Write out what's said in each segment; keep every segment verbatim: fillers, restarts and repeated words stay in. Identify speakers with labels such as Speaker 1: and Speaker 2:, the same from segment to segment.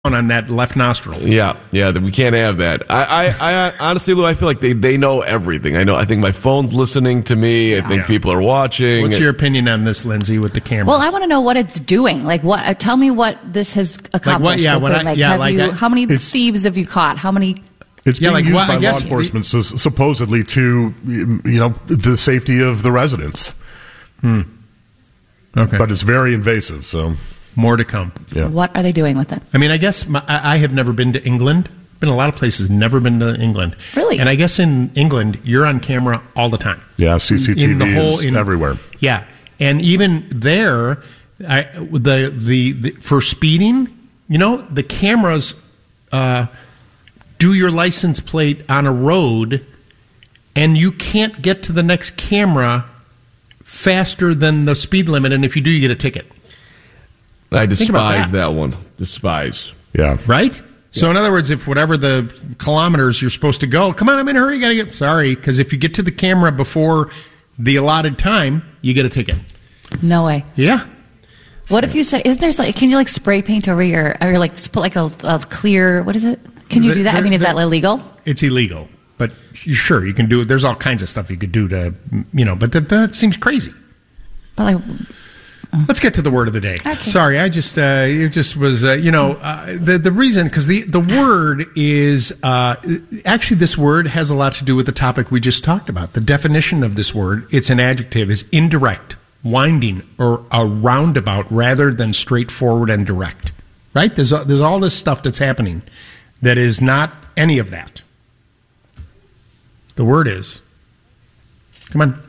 Speaker 1: on that left nostril.
Speaker 2: Yeah, yeah, we can't have that. I, I, I honestly, Lou, I feel like they, they know everything. I know. I think my phone's listening to me. I think
Speaker 1: Yeah.
Speaker 2: people are watching.
Speaker 1: What's your opinion on this, Lindsay, with the camera?
Speaker 3: Well, I want to know what it's doing. Like, what? Uh, tell me what this has accomplished.
Speaker 1: what- yeah, what I-
Speaker 3: like,
Speaker 1: yeah,
Speaker 3: have
Speaker 1: like
Speaker 3: you,
Speaker 1: I-
Speaker 3: how many
Speaker 4: It's-
Speaker 3: thieves have you caught? How many?
Speaker 4: It's
Speaker 1: Yeah,
Speaker 4: being
Speaker 1: like,
Speaker 4: used
Speaker 1: well, I
Speaker 4: by law
Speaker 1: guess-
Speaker 4: enforcement su- supposedly to, you know, the safety of the residents.
Speaker 1: Okay.
Speaker 4: But it's very invasive, so...
Speaker 1: More to come.
Speaker 4: Yeah.
Speaker 3: What are they doing with it?
Speaker 1: I mean, I guess my, I I have never been to England. Been a lot of places, never been to England.
Speaker 3: Really?
Speaker 1: And I guess in England, you're on camera all the time.
Speaker 4: Yeah, C C T V
Speaker 1: In the whole-
Speaker 4: is
Speaker 1: in-
Speaker 4: everywhere.
Speaker 1: Yeah, and even there, I, the, the the for speeding, you know, the cameras uh, do your license plate on a road, and you can't get to the next camera faster than the speed limit. And if you do, you get a ticket.
Speaker 2: I
Speaker 1: about
Speaker 2: despise
Speaker 1: that.
Speaker 2: that one. Despise.
Speaker 4: Yeah.
Speaker 1: Right? So in other words, if whatever the kilometers you're supposed to go, come on, I'm in a hurry, you gotta get sorry, because if you get to the camera before the allotted time, you get a ticket.
Speaker 3: No way.
Speaker 1: Yeah.
Speaker 3: What if you say? Is there like? Can you like spray paint over your or like put like a, a clear? What is it? Can you do that? I mean, is that illegal?
Speaker 1: It's illegal, but you- sure, you can do it. There's all kinds of stuff you could do to, you know, but that, that seems crazy.
Speaker 3: But like,
Speaker 1: Let's get to the word of the day.
Speaker 3: Okay.
Speaker 1: Sorry, I just uh, it just was uh, you know uh, the the reason because the the word is uh, actually this word has a lot to do with the topic we just talked about. The definition of this word, it's an adjective, is indirect, winding, or a roundabout rather than straightforward and direct. Right? There's there's all this stuff that's happening that is not any of that. The word is. Come on.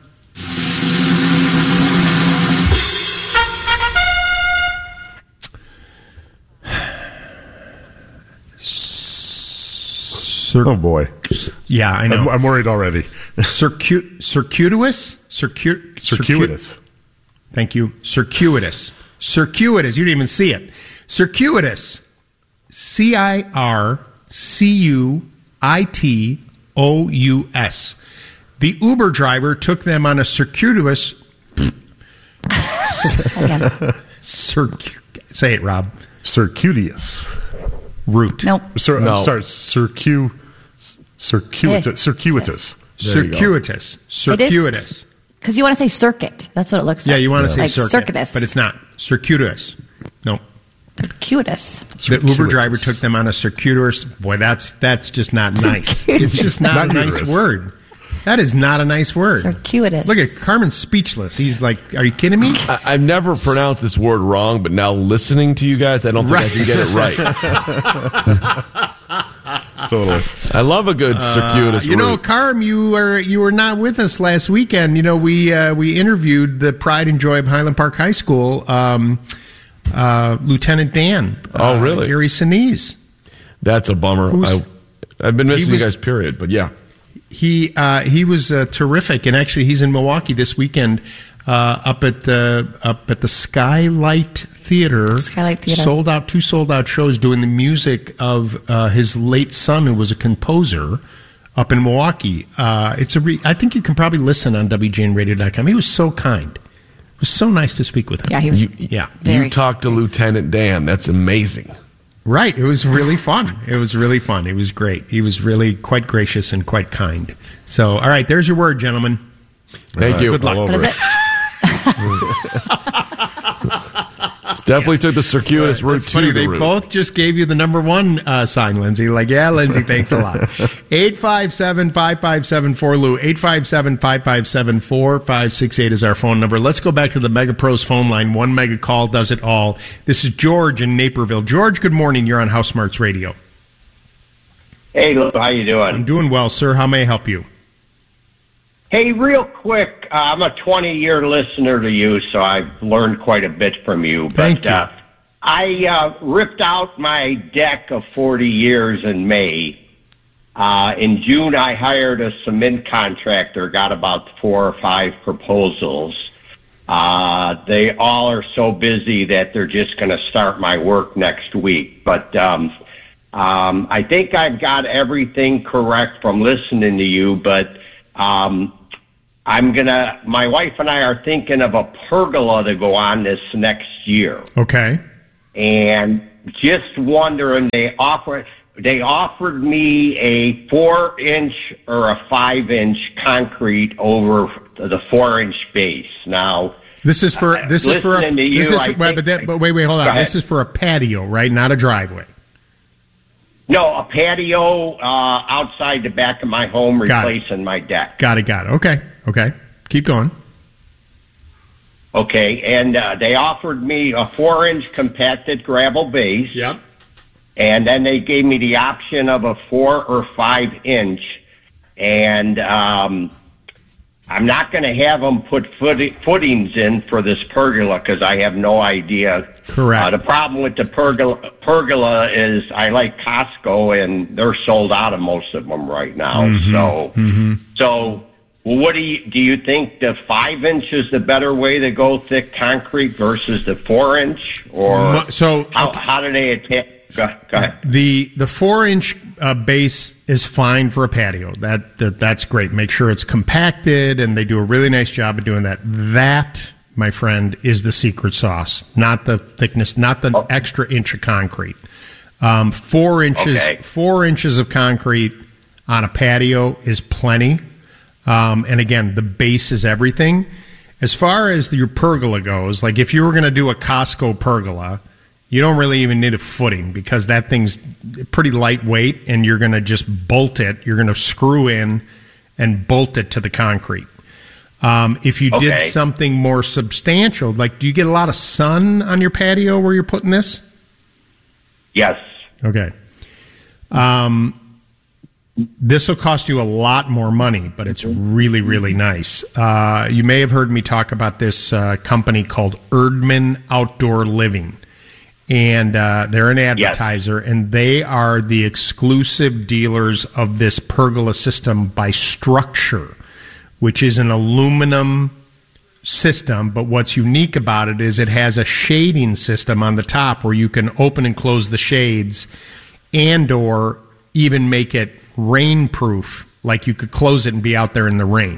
Speaker 1: Cir-
Speaker 4: Oh, boy.
Speaker 1: yeah, I know.
Speaker 4: I'm, I'm worried already.
Speaker 1: Circu- circuitous? Circu-
Speaker 4: Circuitous.
Speaker 1: circu- Thank you. Circuitous. Circuitous. You didn't even see it. Circuitous. C I R C U I T O U S. The Uber driver took them on a circuitous.
Speaker 3: again,
Speaker 1: Circu- say it, Rob.
Speaker 4: Circuitous.
Speaker 1: Route.
Speaker 3: nope.
Speaker 4: Cir-
Speaker 2: No.
Speaker 4: I'm sorry, circu- circuitous.
Speaker 3: Eh.
Speaker 4: Circuitous.
Speaker 2: There you go.
Speaker 1: Circuitous. Circuitous.
Speaker 3: Because you want to say circuit. That's what it looks
Speaker 1: Yeah,
Speaker 3: like.
Speaker 1: you want to say
Speaker 3: like
Speaker 1: circuit,
Speaker 3: circuitous,
Speaker 1: but it's not. Circuitous. No.
Speaker 3: circuitous.
Speaker 1: The Uber
Speaker 4: Circuitous.
Speaker 1: driver took them on a circuitous. Boy, that's that's just not nice. It's just not,
Speaker 4: Not
Speaker 1: a nice
Speaker 4: uterus.
Speaker 1: word. That is not a nice word.
Speaker 3: Circuitous.
Speaker 1: Look at Carmen's speechless. He's like, "Are you kidding me?"
Speaker 2: I, I've never pronounced this word wrong, but now listening to you guys, I don't think
Speaker 1: Right.
Speaker 2: I can get it right.
Speaker 4: Totally.
Speaker 2: I love a good circuitous
Speaker 1: Uh, you know,
Speaker 2: route.
Speaker 1: Carm, you were you were not with us last weekend. You know, we uh, we interviewed the pride and joy of Highland Park High School, um, uh, Lieutenant Dan.
Speaker 2: Oh,
Speaker 1: uh,
Speaker 2: really?
Speaker 1: Gary Sinise.
Speaker 2: That's a bummer.
Speaker 1: Who's-
Speaker 2: I, I've been missing
Speaker 1: was-
Speaker 2: you guys, period. But yeah.
Speaker 1: He uh, he was uh, terrific, and actually, he's in Milwaukee this weekend, uh, up at the up at the Skylight Theater.
Speaker 3: Skylight Theater.
Speaker 1: Sold out, two sold out shows, doing the music of uh, his late son, who was a composer, up in Milwaukee. Uh, it's a re- I think you can probably listen on W J N radio dot com. He was so kind. It was so nice to speak with him.
Speaker 3: Yeah, he was.
Speaker 2: You,
Speaker 1: Yeah.
Speaker 3: Very
Speaker 2: you talked to Lieutenant Dan. That's amazing.
Speaker 1: Right. It was really fun. It was really fun. It was great. He was really quite gracious and quite kind. So, all right, there's your word, gentlemen.
Speaker 2: Thank you.
Speaker 1: Good luck.
Speaker 4: All
Speaker 3: What
Speaker 4: over
Speaker 3: is
Speaker 4: it.
Speaker 3: it?
Speaker 2: It's definitely took the circuitous route
Speaker 1: It's
Speaker 2: to
Speaker 1: funny,
Speaker 2: the
Speaker 1: they
Speaker 2: route.
Speaker 1: both just gave you the number one uh, sign, Lindsay. Like, yeah, Lindsay, thanks a lot. eight five seven, five five seven, four Lou. eight five seven, five five seven, four five six eight is our phone number. Let's go back to the Mega Pros phone line. One mega call does it all. This is George in Naperville. George, good morning. You're on House Smarts Radio.
Speaker 5: Hey, Lou, how you
Speaker 1: I'm
Speaker 5: doing?
Speaker 1: doing well, sir. How may I help you?
Speaker 5: Hey, real quick, uh, I'm a twenty-year listener to you, so I've learned quite a bit from you.
Speaker 1: Thank
Speaker 5: but,
Speaker 1: you.
Speaker 5: Uh, I uh, ripped out my deck of forty years in May. Uh, in June, I hired a cement contractor, got about four or five proposals. Uh, they all are so busy that they're just going to start my work next week. But um, um, I think I've got everything correct from listening to you, but um, I'm going to, my wife and I are thinking of a pergola to go on this next year.
Speaker 1: Okay.
Speaker 5: and just wondering, they offer they offered me a four inch or a five inch concrete over the four inch base. Now,
Speaker 1: this is for this is for a,
Speaker 5: listening to you,
Speaker 1: this is,
Speaker 5: I
Speaker 1: wait,
Speaker 5: think-
Speaker 1: but, that, but wait, wait, hold
Speaker 5: Go
Speaker 1: on. This
Speaker 5: ahead.
Speaker 1: is for a patio, right? Not a driveway.
Speaker 5: No, a patio uh, outside the back of my home,
Speaker 1: Got it.
Speaker 5: replacing my deck.
Speaker 1: Got it. Got it. Okay. Okay. Keep going.
Speaker 5: Okay, and uh, they offered me a four inch compacted gravel base.
Speaker 1: Yep.
Speaker 5: And then they gave me the option of a four or five inch. And um, I'm not going to have them put foot- footings in for this pergola because I have no idea.
Speaker 1: Correct.
Speaker 5: Uh, the problem with the pergola, pergola is I like Costco, and they're sold out of most of them right now.
Speaker 1: Mm-hmm.
Speaker 5: So, so well, what do you do? You think the five inch is the better way to go thick concrete versus the four inch, or
Speaker 1: Mu- so,
Speaker 5: how,
Speaker 1: okay.
Speaker 5: how do they attack? Go, go ahead.
Speaker 1: The the four inch uh, base is fine for a patio. That, that that's great. Make sure it's compacted, and they do a really nice job of doing that. That, my friend, is the secret sauce. Not the thickness, not the
Speaker 5: Oh.
Speaker 1: extra inch of concrete. Um, four inches,
Speaker 5: Okay.
Speaker 1: four inches of concrete on a patio is plenty. Um, and again, the base is everything. As far as your pergola goes, like if you were going to do a Costco pergola, you don't really even need a footing because that thing's pretty lightweight, and you're going to just bolt it. You're going to screw in and bolt it to the concrete. Um, if you did
Speaker 5: Okay.
Speaker 1: something more substantial, like do you get a lot of sun on your patio where you're putting this?
Speaker 5: Yes.
Speaker 1: Okay. Um, this will cost you a lot more money, but it's really, really nice. Uh, you may have heard me talk about this uh, company called Erdman Outdoor Living. And uh, they're an advertiser, and they are the exclusive dealers of this pergola system by Structure, which is an aluminum system. But what's unique about it is it has a shading system on the top where you can open and close the shades, and or even make it rain-proof, like you could close it and be out there in the rain.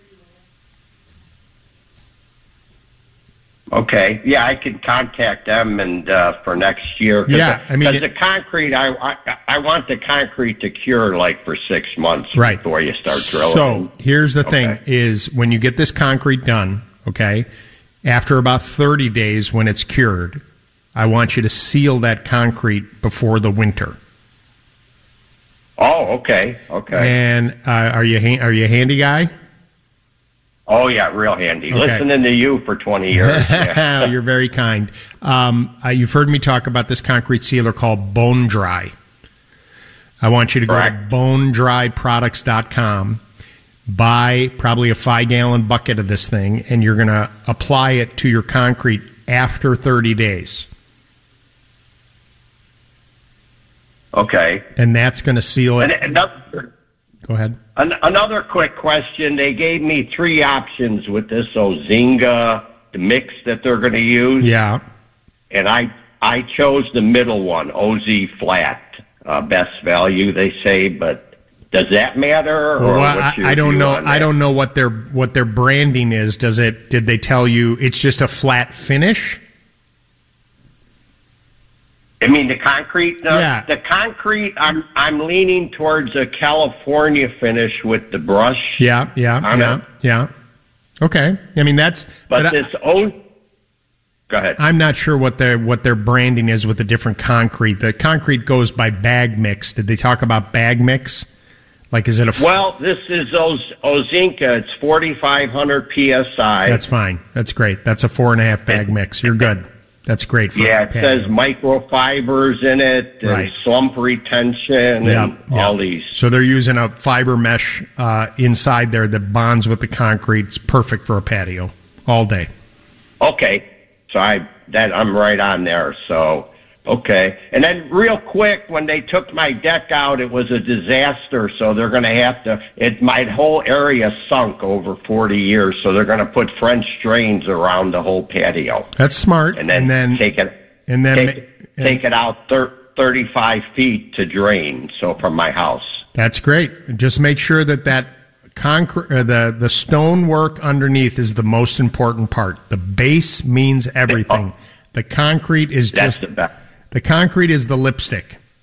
Speaker 5: Okay. Yeah, I can contact them and uh, for next year. Cause
Speaker 1: Yeah,
Speaker 5: the,
Speaker 1: I mean,
Speaker 5: 'cause
Speaker 1: it-
Speaker 5: the concrete, I, I I want the concrete to cure like for six months
Speaker 1: Right.
Speaker 5: before you start drilling.
Speaker 1: So here's the thing:
Speaker 5: Okay.
Speaker 1: is when you get this concrete done, okay, after about thirty days when it's cured, I want you to seal that concrete before the winter.
Speaker 5: Oh, okay, okay.
Speaker 1: And uh, are you ha- are you a handy guy?
Speaker 5: Oh, yeah, real handy.
Speaker 1: Okay.
Speaker 5: Listening to you for twenty years. Yeah.
Speaker 1: You're very kind. Um, uh, you've heard me talk about this concrete sealer called Bone Dry. I want you to go
Speaker 5: Correct.
Speaker 1: to bone dry products dot com, buy probably a five-gallon bucket of this thing, and you're going to apply it to your concrete after thirty days.
Speaker 5: Okay.
Speaker 1: And that's going to seal
Speaker 5: And
Speaker 1: it.
Speaker 5: another,
Speaker 1: Go ahead.
Speaker 5: an, another quick question. They gave me three options with this Ozinga the mix that they're going to use.
Speaker 1: Yeah.
Speaker 5: And I I chose the middle one, O Z flat, uh, best value they say, but does that matter? Or
Speaker 1: Well, I,
Speaker 5: what's your
Speaker 1: I don't
Speaker 5: view
Speaker 1: know.
Speaker 5: on
Speaker 1: I
Speaker 5: that?
Speaker 1: don't know what their what their branding is. Does it? Did they tell you it's just a flat finish?
Speaker 5: I mean the concrete. No,
Speaker 1: Yeah.
Speaker 5: The concrete. I'm I'm leaning towards a California finish with the brush.
Speaker 1: Yeah. Yeah.
Speaker 5: on
Speaker 1: Yeah.
Speaker 5: it.
Speaker 1: Yeah. Okay. I mean that's.
Speaker 5: But,
Speaker 1: I-
Speaker 5: this O. Go ahead.
Speaker 1: I'm not sure what their what their branding is with the different concrete. The concrete goes by bag mix. Did they talk about bag mix? Like, is it a? f-
Speaker 5: Well, this is Oz- Ozinka. It's forty-five hundred P S I.
Speaker 1: That's fine. That's great. That's a four and a half bag mix. You're good. That's great for
Speaker 5: yeah,
Speaker 1: a
Speaker 5: it
Speaker 1: patio.
Speaker 5: says microfibers in it and
Speaker 1: Right.
Speaker 5: slump retention
Speaker 1: Yeah,
Speaker 5: and
Speaker 1: yeah.
Speaker 5: all these.
Speaker 1: So they're using a fiber mesh uh, inside there that bonds with the concrete. It's perfect for a patio all day.
Speaker 5: Okay, so I that I'm right on there. So okay, and then real quick, when they took my deck out, it was a disaster. So they're going to have to. It my whole area sunk over forty years. So they're going to put French drains around the whole patio,
Speaker 1: That's smart.
Speaker 5: and then,
Speaker 1: then
Speaker 5: take it
Speaker 1: and then
Speaker 5: take,
Speaker 1: ma-
Speaker 5: take it out thir- thirty-five feet to drain. So from my house.
Speaker 1: That's great. Just make sure that that concrete, uh, the the stonework underneath is the most important part. The base means everything. The concrete is
Speaker 5: That's
Speaker 1: just
Speaker 5: the best.
Speaker 1: the concrete is the lipstick.